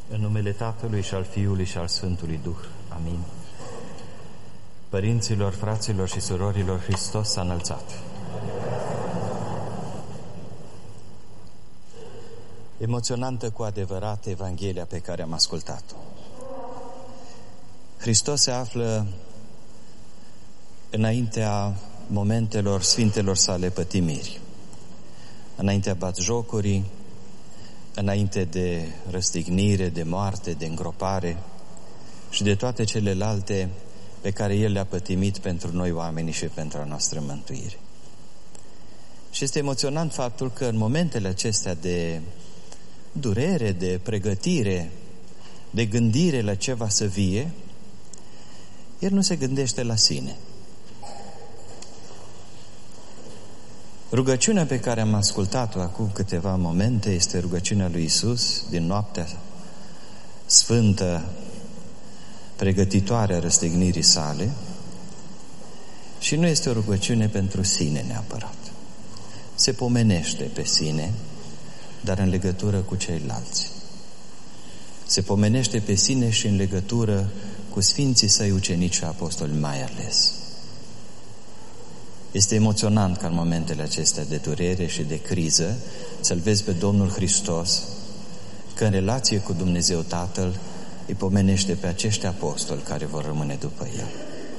În numele Tatălui și al Fiului și al Sfântului Duh. Amin. Părinților, fraților și surorilor, Hristos s-a înălțat. Emoționantă cu adevărat Evanghelia pe care am ascultat-o. Hristos se află înaintea momentelor sfintelor sale pătimiri, înaintea batjocorii, înainte de răstignire, de moarte, de îngropare și de toate celelalte pe care El le-a pătimit pentru noi oamenii și pentru a noastră mântuire. Și este emoționant faptul că în momentele acestea de durere, de pregătire, de gândire la ce va să vie, El nu se gândește la sine. Rugăciunea pe care am ascultat-o acum câteva momente este rugăciunea lui Iisus din noaptea sfântă, pregătitoare a răstignirii sale, și nu este o rugăciune pentru sine neapărat. Se pomenește pe sine, dar în legătură cu ceilalți. Se pomenește pe sine și în legătură cu Sfinții Săi ucenici și apostoli mai ales. Este emoționant ca în momentele acestea de durere și de criză să-L vezi pe Domnul Hristos că în relație cu Dumnezeu Tatăl îi pomenește pe acești apostoli care vor rămâne după El.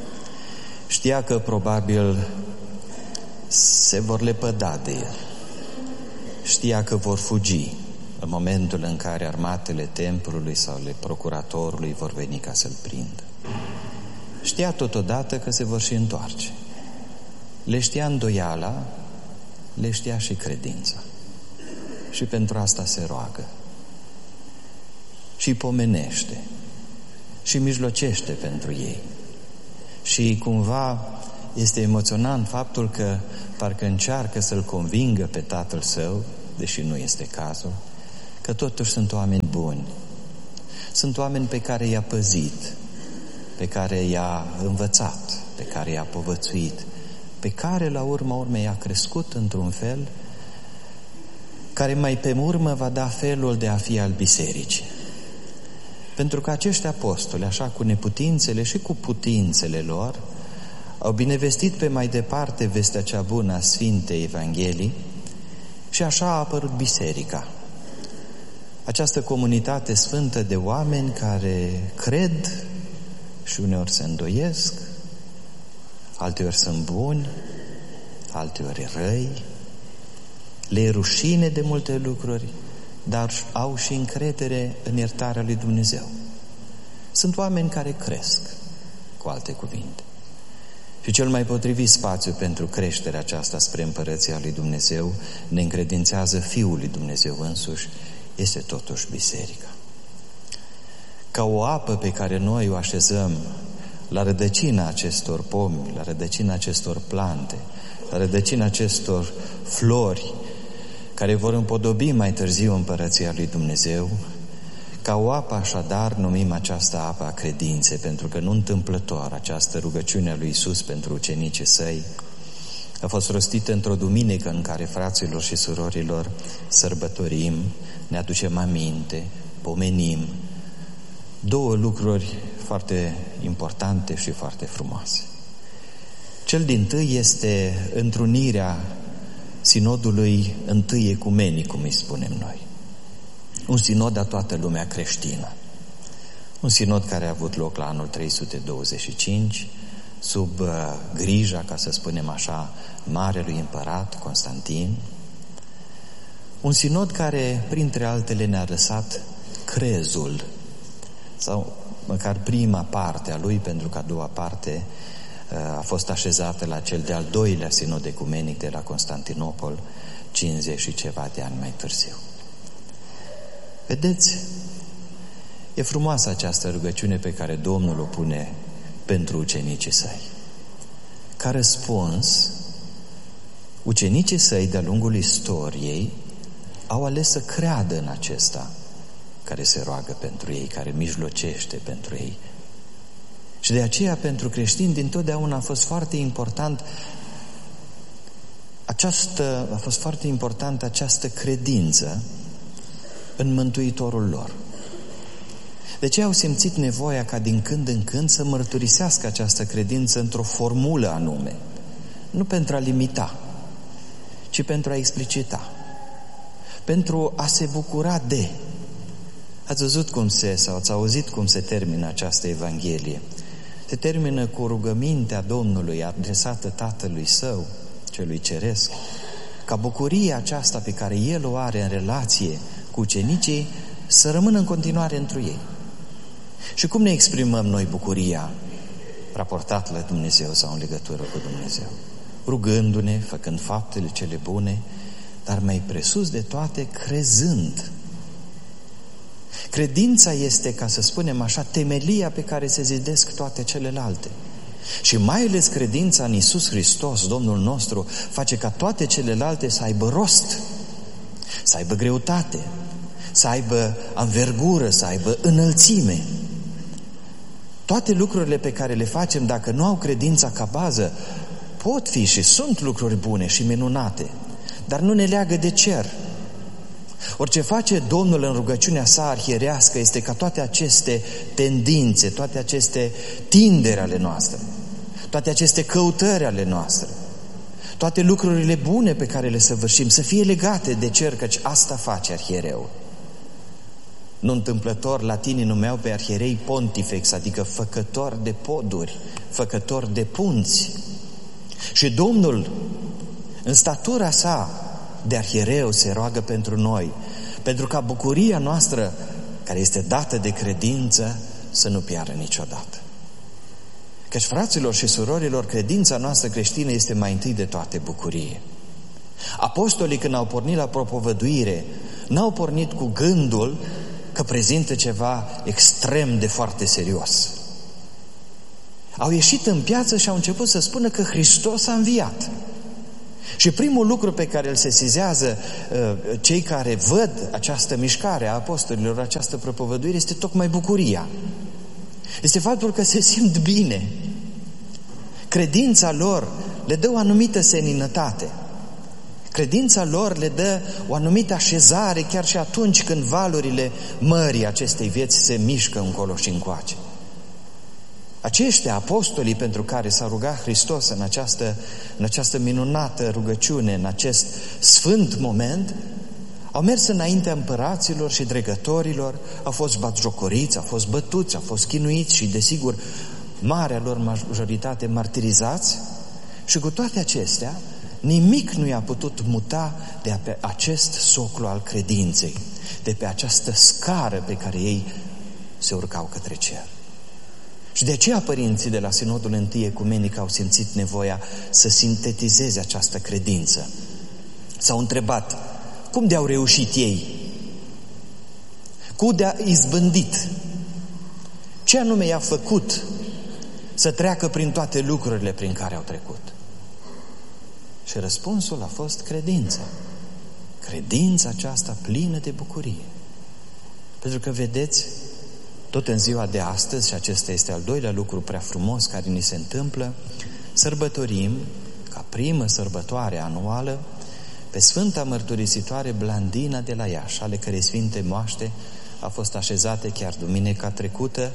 Știa că probabil se vor lepăda de El. Știa că vor fugi în momentul în care armatele templului sau ale procuratorului vor veni ca să-L prindă. Știa totodată că se vor și întoarce. Le știa îndoiala, le știa și credința. Și pentru asta se roagă. Și îi pomenește. Și mijlocește pentru ei. Și cumva este emoționant faptul că parcă încearcă să-L convingă pe Tatăl Său, deși nu este cazul, că totuși sunt oameni buni. Sunt oameni pe care i-a păzit, pe care i-a învățat, pe care i-a povățuit, pe care la urma urmei a crescut într-un fel care mai pe urmă va da felul de a fi al bisericii. Pentru că acești apostoli, așa cu neputințele și cu putințele lor, au binevestit pe mai departe vestea cea bună a Sfintei Evanghelii și așa a apărut biserica. Această comunitate sfântă de oameni care cred și uneori se îndoiesc, alteori sunt buni, alteori răi, le e rușine de multe lucruri, dar au și încredere în iertarea lui Dumnezeu. Sunt oameni care cresc, cu alte cuvinte. Și cel mai potrivit spațiu pentru creșterea aceasta spre împărăția lui Dumnezeu ne încredințează Fiul lui Dumnezeu însuși, este totuși biserica. Ca o apă pe care noi o așezăm la rădăcina acestor pomi, la rădăcina acestor plante, la rădăcina acestor flori care vor împodobi mai târziu împărăția lui Dumnezeu, ca o apă așadar numim această apă a credinței, pentru că nu întâmplător această rugăciune a lui Iisus pentru ucenicii Săi a fost rostită într-o duminică în care, fraților și surorilor, sărbătorim, ne aducem aminte, pomenim două lucruri foarte importante și foarte frumoase. Cel dintâi este întrunirea sinodului întâi ecumenic, cum îi spunem noi. Un sinod a toată lumea creștină. Un sinod care a avut loc la anul 325, sub grija, ca să spunem așa, marelui împărat Constantin. Un sinod care, printre altele, ne-a lăsat crezul, sau măcar prima parte a lui, pentru că a doua parte a fost așezată la cel de-al doilea sinod ecumenic de la Constantinopol, 50 și ceva de ani mai târziu. Vedeți? E frumoasă această rugăciune pe care Domnul o pune pentru ucenicii Săi. Ca răspuns, ucenicii Săi de-a lungul istoriei au ales să creadă în acesta care se roagă pentru ei, care mijlocește pentru ei. Și de aceea, pentru creștini, dintotdeauna a fost foarte important această credință în Mântuitorul lor. De ce au simțit nevoia ca din când în când să mărturisească această credință într-o formulă anume? Nu pentru a limita, ci pentru a explicita, pentru a se bucura de. Ați văzut sau ați auzit cum se termină această Evanghelie? Se termină cu rugămintea Domnului adresată Tatălui Său, Celui Ceresc, ca bucuria aceasta pe care El o are în relație cu ucenicii să rămână în continuare întru ei. Și cum ne exprimăm noi bucuria raportat la Dumnezeu sau în legătură cu Dumnezeu? Rugându-ne, făcând faptele cele bune, dar mai presus de toate, crezând. Credința este, ca să spunem așa, temelia pe care se zidesc toate celelalte. Și mai ales credința în Iisus Hristos, Domnul nostru, face ca toate celelalte să aibă rost, să aibă greutate, să aibă anvergură, să aibă înălțime. Toate lucrurile pe care le facem, dacă nu au credința ca bază, pot fi și sunt lucruri bune și minunate, dar nu ne leagă de cer. Orice face Domnul în rugăciunea sa arhierească este ca toate aceste tendințe, toate aceste tinderi ale noastre, toate aceste căutări ale noastre, toate lucrurile bune pe care le săvârșim să fie legate de cer, căci asta face arhiereul. Nu întâmplător, latinii numeau pe arhierei pontifex, adică făcători de poduri, făcători de punți. Și Domnul, în statura sa de arhiereu, se roagă pentru noi, pentru ca bucuria noastră, care este dată de credință, să nu piară niciodată. Căci, fraților și surorilor, credința noastră creștină este mai întâi de toate bucurie. Apostolii, când au pornit la propovăduire, n-au pornit cu gândul că prezintă ceva extrem de foarte serios. Au ieșit în piață și au început să spună că Hristos a înviat. Și primul lucru pe care îl sesizează cei care văd această mișcare a apostolilor, această propovăduire, este tocmai bucuria. Este faptul că se simt bine. Credința lor le dă o anumită seninătate. Credința lor le dă o anumită așezare chiar și atunci când valurile mării acestei vieți se mișcă încolo și încoace. Aceștia, apostolii pentru care s-a rugat Hristos în această minunată rugăciune, în acest sfânt moment, au mers înaintea împăraților și dregătorilor, au fost batjocoriți, au fost bătuți, au fost chinuiți și, desigur, marea lor majoritate martirizați, și cu toate acestea, nimic nu i-a putut muta de pe acest soclu al credinței, de pe această scară pe care ei se urcau către cer. Și de aceea părinții de la Sinodul I Ecumenic au simțit nevoia să sintetizeze această credință. S-au întrebat, cum de-au reușit ei? Cum de-a izbândit? Ce anume i-a făcut să treacă prin toate lucrurile prin care au trecut? Și răspunsul a fost credința. Credința aceasta plină de bucurie. Pentru că, vedeți, tot în ziua de astăzi, și acesta este al doilea lucru prea frumos care ni se întâmplă, sărbătorim, ca primă sărbătoare anuală, pe Sfânta Mărturisitoare Blandina de la Iași, ale cărei sfinte moaște a fost așezate chiar duminica trecută,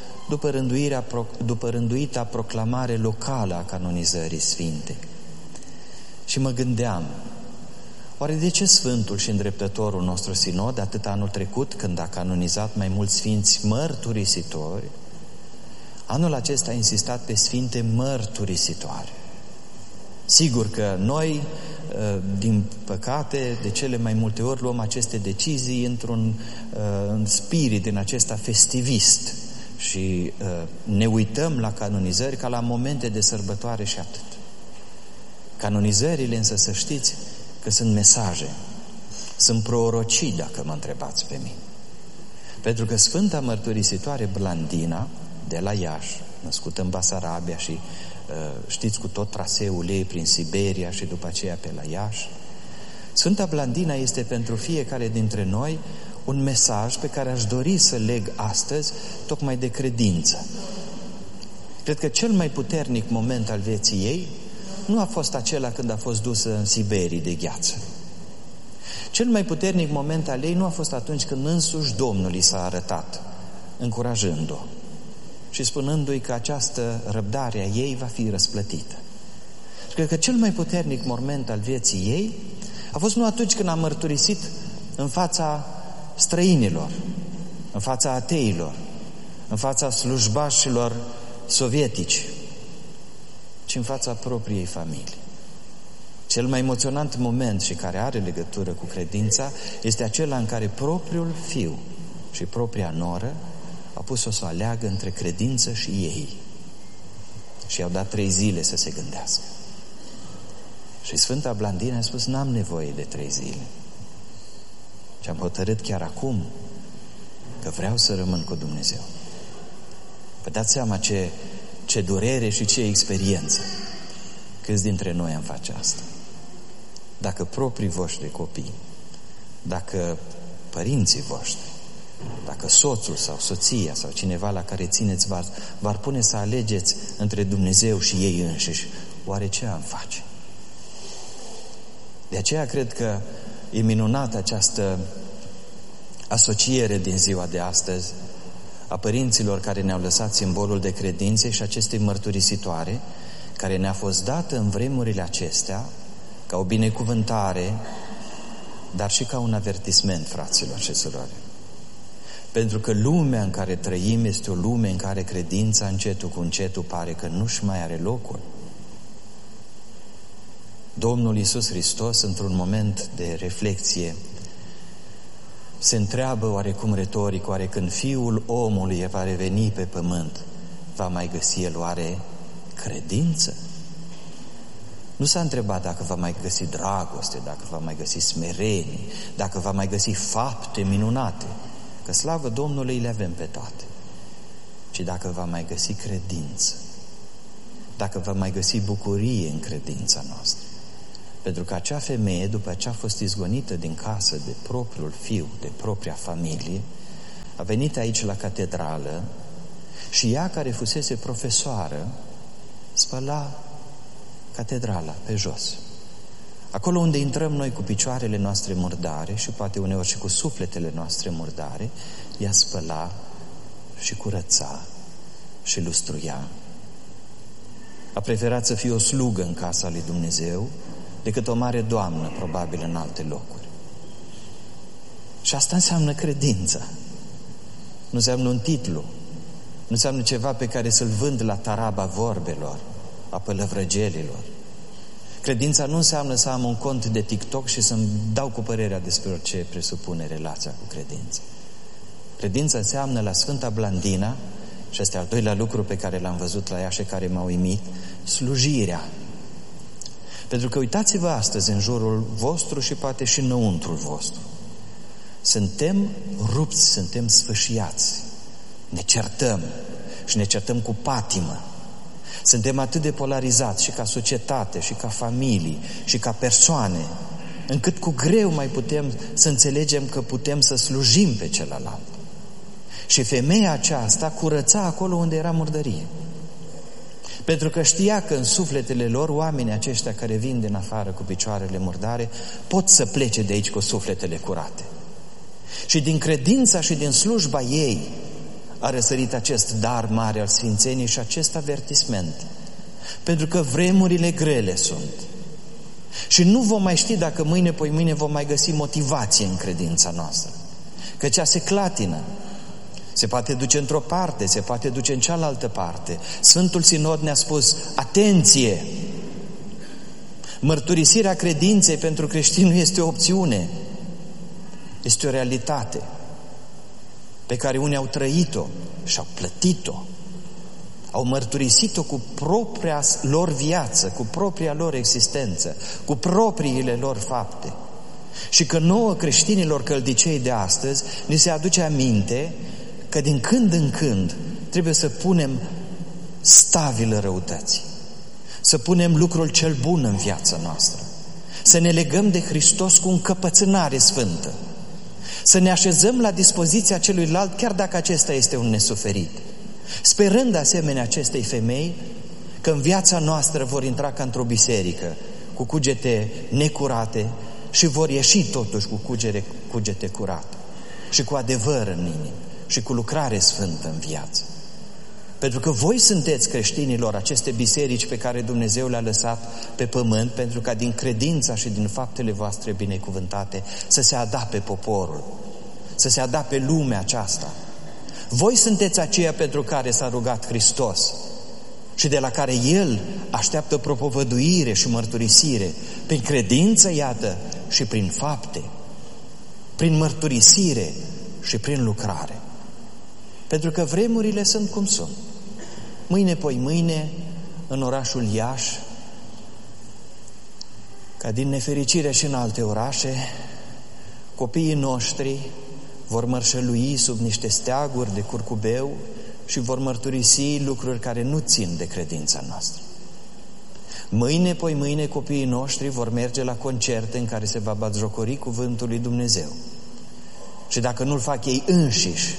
după rânduita proclamare locală a canonizării sfinte. Și mă gândeam, oare de ce Sfântul și îndreptătorul nostru Sinod, atât anul trecut, când a canonizat mai mulți sfinți mărturisitori, anul acesta a insistat pe sfinte mărturisitoare? Sigur că noi, din păcate, de cele mai multe ori luăm aceste decizii într-un spirit din acesta festivist și ne uităm la canonizări ca la momente de sărbătoare și atât. Canonizările, însă, să știți că sunt mesaje, sunt prorocii, dacă mă întrebați pe mine. Pentru că Sfânta Mărturisitoare Blandina de la Iași, născută în Basarabia și știți cu tot traseul ei prin Siberia și după aceea pe la Iași, Sfânta Blandina este pentru fiecare dintre noi un mesaj pe care aș dori să leg astăzi tocmai de credință. Cred că cel mai puternic moment al vieții ei nu a fost acela când a fost dusă în Siberii de gheață. Cel mai puternic moment al ei nu a fost atunci când însuși Domnul i s-a arătat încurajând-o și spunându-i că această răbdare a ei va fi răsplătită. Și cred că cel mai puternic moment al vieții ei a fost nu atunci când a mărturisit în fața străinilor, în fața ateilor, în fața slujbașilor sovietici, ci în fața propriei familii. Cel mai emoționant moment și care are legătură cu credința este acela în care propriul fiu și propria noră a pus-o să o aleagă între credință și ei. Și i-au dat 3 zile să se gândească. Și Sfânta Blandina a spus: n-am nevoie de 3 zile. Și am hotărât chiar acum că vreau să rămân cu Dumnezeu. Vă dați seama ce durere și ce experiență. Câți dintre noi am face asta? Dacă proprii voștri copii, dacă părinții voștri, dacă soțul sau soția sau cineva la care țineți v-ar pune să alegeți între Dumnezeu și ei înșiși, oare ce am face? De aceea cred că e minunată această asociere din ziua de astăzi a părinților care ne-au lăsat simbolul de credințe și acestei mărturisitoare care ne-a fost dată în vremurile acestea ca o binecuvântare, dar și ca un avertisment, fraților și surori. Pentru că lumea în care trăim este o lume în care credința încetul cu încetul pare că nu-și mai are locul. Domnul Iisus Hristos, într-un moment de reflexie, se întreabă oarecum retoric, oare când Fiul omului va reveni pe pământ, va mai găsi El oare credință? Nu s-a întrebat dacă va mai găsi dragoste, dacă va mai găsi smerenie, dacă va mai găsi fapte minunate, că slavă Domnului le avem pe toate, ci dacă va mai găsi credință, dacă va mai găsi bucurie în credința noastră. Pentru că acea femeie, după ce a fost izgonită din casă de propriul fiu, de propria familie, a venit aici la catedrală și ea, care fusese profesoară, spăla catedrala pe jos. Acolo unde intrăm noi cu picioarele noastre murdare și poate uneori și cu sufletele noastre murdare, ea spăla și curăța și lustruia. A preferat să fie o slugă în casa lui Dumnezeu decât o mare doamnă, probabil, în alte locuri. Și asta înseamnă credința. Nu înseamnă un titlu, nu înseamnă ceva pe care să-l vând la taraba vorbelor, a pălăvrăgelilor. Credința nu înseamnă să am un cont de TikTok și să-mi dau cu părerea despre orice presupune relația cu credința. Credința înseamnă, la Sfânta Blandina, și ăsta e al doilea lucru pe care l-am văzut la ea și care m-a uimit, slujirea. Pentru că uitați-vă astăzi în jurul vostru și poate și înăuntrul vostru. Suntem rupți, suntem sfâșiați, ne certăm și ne certăm cu patimă. Suntem atât de polarizați și ca societate, și ca familii, și ca persoane, încât cu greu mai putem să înțelegem că putem să slujim pe celălalt. Și femeia aceasta curăța acolo unde era murdărie. Pentru că știa că în sufletele lor, oamenii aceștia care vin din afară cu picioarele murdare pot să plece de aici cu sufletele curate. Și din credința și din slujba ei a răsărit acest dar mare al sfințeniei și acest avertisment. Pentru că vremurile grele sunt. Și nu vom mai ști dacă mâine, poimâine vom mai găsi motivație în credința noastră. Că cea se clatină. Se poate duce într-o parte, se poate duce în cealaltă parte. Sfântul Sinod ne-a spus: atenție! Mărturisirea credinței pentru creștin nu este o opțiune, este o realitate pe care unii au trăit-o și au plătit-o. Au mărturisit-o cu propria lor viață, cu propria lor existență, cu propriile lor fapte. Și că nouă, creștinilor căldicei de astăzi, ni se aduce aminte că din când în când trebuie să punem stabilă răutății, să punem lucrul cel bun în viața noastră, să ne legăm de Hristos cu încăpățânare sfântă, să ne așezăm la dispoziția celuilalt chiar dacă acesta este un nesuferit, sperând asemenea acestei femei că în viața noastră vor intra ca într-o biserică cu cugete necurate și vor ieși totuși cu cugete curate și cu adevăr în inimă și cu lucrare sfântă în viață. Pentru că voi sunteți, creștinilor, aceste biserici pe care Dumnezeu le-a lăsat pe pământ, pentru ca din credința și din faptele voastre binecuvântate să se adapte poporul, să se adapte lumea aceasta. Voi sunteți aceia pentru care s-a rugat Hristos și de la care El așteaptă propovăduire și mărturisire, prin credință, iată, și prin fapte, prin mărturisire și prin lucrare. Pentru că vremurile sunt cum sunt. Mâine, poimâine, în orașul Iași, ca din nefericire și în alte orașe, copiii noștri vor mărșălui sub niște steaguri de curcubeu și vor mărturisi lucruri care nu țin de credința noastră. Mâine, poimâine, copiii noștri vor merge la concerte în care se va batjocori cuvântul lui Dumnezeu. Și dacă nu-l fac ei înșiși,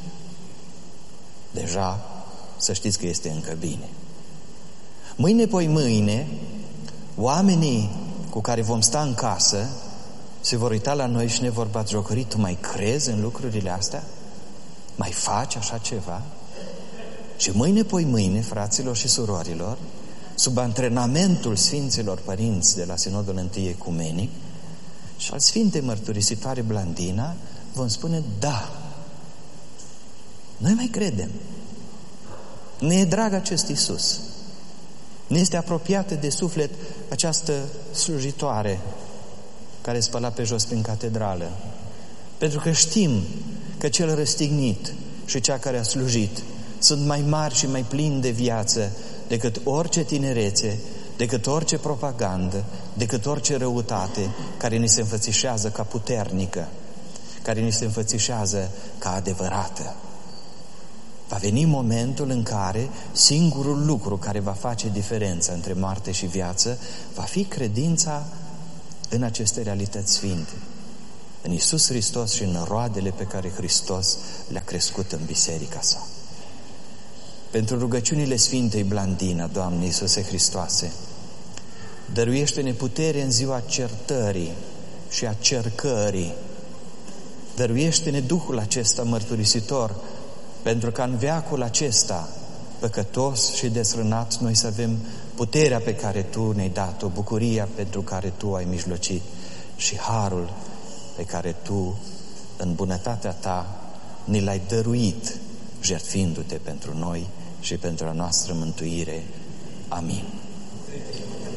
deja să știți că este încă bine. Mâine, poimâine, oamenii cu care vom sta în casă se vor uita la noi și ne vor batjocori. Tu mai crezi în lucrurile astea? Mai faci așa ceva? Și mâine, poimâine, fraților și surorilor, sub antrenamentul Sfinților Părinți de la Sinodul Întâi Ecumenic și al Sfintei Mărturisitoare Blandina, vom spune da. Noi mai credem. Ne e drag acest Iisus. Ne este apropiată de suflet această slujitoare care spăla pe jos prin catedrală. Pentru că știm că cel răstignit și cea care a slujit sunt mai mari și mai plini de viață decât orice tinerețe, decât orice propagandă, decât orice răutate care ni se înfățișează ca puternică, care ni se înfățișează ca adevărată. Va veni momentul în care singurul lucru care va face diferența între moarte și viață va fi credința în aceste realități sfinte, în Iisus Hristos și în roadele pe care Hristos le-a crescut în biserica sa. Pentru rugăciunile Sfintei Blandina, Doamne Iisuse Hristoase, dăruiește-ne putere în ziua certării și a cercării. Dăruiește-ne Duhul acesta mărturisitor, pentru că în veacul acesta păcătos și desrânat noi să avem puterea pe care Tu ne-ai dat-o, bucuria pentru care Tu ai mijlocit și harul pe care Tu, în bunătatea Ta, ne l-ai dăruit, jertfindu-Te pentru noi și pentru a noastră mântuire. Amin.